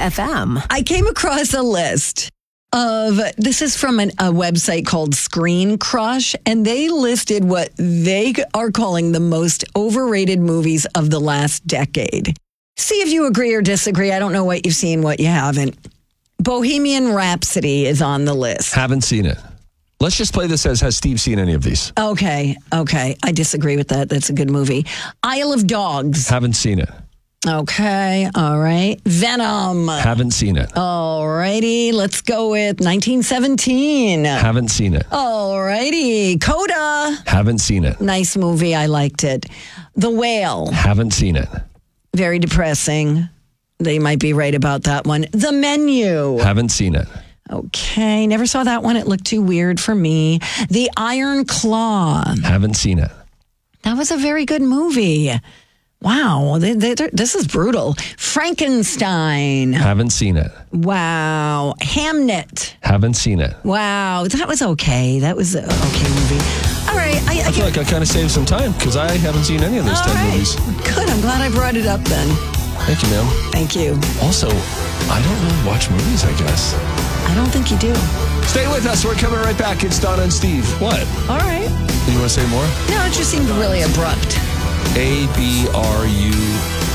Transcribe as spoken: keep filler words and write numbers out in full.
F M. I came across a list of, this is from an, a website called Screen Crush, and they listed what they are calling the most overrated movies of the last decade. See if you agree or disagree. I don't know what you've seen, what you haven't. Bohemian Rhapsody is on the list. Haven't seen it. Let's just play this as, has Steve seen any of these? Okay, okay. I disagree with that. That's a good movie. Isle of Dogs. Haven't seen it. Okay, all right. Venom. Haven't seen it. All righty, let's go with nineteen seventeen. Haven't seen it. All righty. Coda. Haven't seen it. Nice movie. I liked it. The Whale. Haven't seen it. Very depressing. They might be right about that one. The Menu. Haven't seen it. Okay, never saw that one. It looked too weird for me. The Iron Claw. Haven't seen it. That was a very good movie. Wow, they, they, this is brutal. Frankenstein. Haven't seen it. Wow. Hamnet. Haven't seen it. Wow, that was okay. That was an okay movie. All right. I, I, I feel like I kind of saved some time because I haven't seen any of those all ten right. movies. Good, I'm glad I brought it up then. Thank you, ma'am. Thank you. Also, I don't really watch movies, I guess. I don't think you do. Stay with us. We're coming right back. It's Donna and Steve. What? All right. You want to say more? No, it just seemed really abrupt. A B R U